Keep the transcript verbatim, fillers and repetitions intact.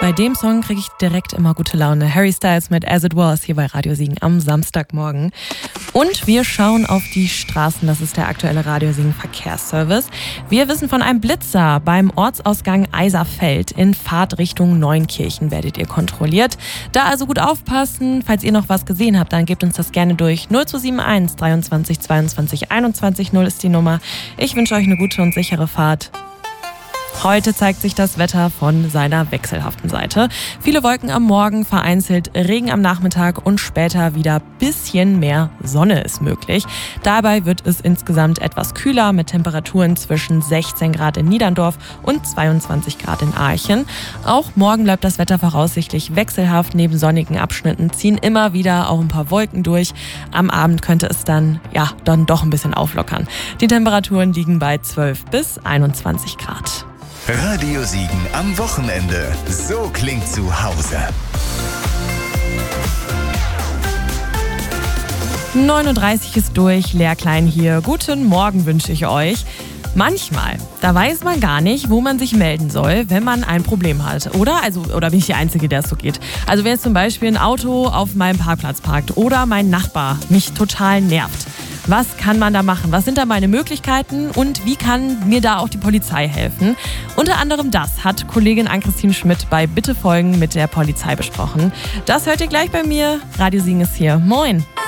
Bei dem Song kriege ich direkt immer gute Laune. Harry Styles mit As It Was hier bei Radio Siegen am Samstagmorgen. Und wir schauen auf die Straßen. Das ist der aktuelle Radio Siegen Verkehrsservice. Wir wissen von einem Blitzer beim Ortsausgang Eiserfeld in Fahrt Richtung Neunkirchen werdet ihr kontrolliert. Da also gut aufpassen. Falls ihr noch was gesehen habt, dann gebt uns das gerne durch. null zwei sieben eins dreiundzwanzig zweiundzwanzig einundzwanzig null ist die Nummer. Ich wünsche euch eine gute und sichere Fahrt. Heute zeigt sich das Wetter von seiner wechselhaften Seite. Viele Wolken am Morgen, vereinzelt Regen am Nachmittag und später wieder bisschen mehr Sonne ist möglich. Dabei wird es insgesamt etwas kühler mit Temperaturen zwischen sechzehn Grad in Niederndorf und zweiundzwanzig Grad in Archen. Auch morgen bleibt das Wetter voraussichtlich wechselhaft. Neben sonnigen Abschnitten ziehen immer wieder auch ein paar Wolken durch. Am Abend könnte es dann, ja, dann doch ein bisschen auflockern. Die Temperaturen liegen bei zwölf bis einundzwanzig Grad. Radio Siegen am Wochenende. So klingt zu Hause. neun Uhr dreißig ist durch, Lehrklein hier. Guten Morgen wünsche ich euch. Manchmal, da weiß man gar nicht, wo man sich melden soll, wenn man ein Problem hat, oder? Also, oder bin ich die Einzige, der es so geht? Also wenn jetzt zum Beispiel ein Auto auf meinem Parkplatz parkt oder mein Nachbar mich total nervt. Was kann man da machen? Was sind da meine Möglichkeiten und wie kann mir da auch die Polizei helfen? Unter anderem das hat Kollegin Ann-Christine Schmidt bei Bitte folgen mit der Polizei besprochen. Das hört ihr gleich bei mir. Radio Siegen ist hier. Moin!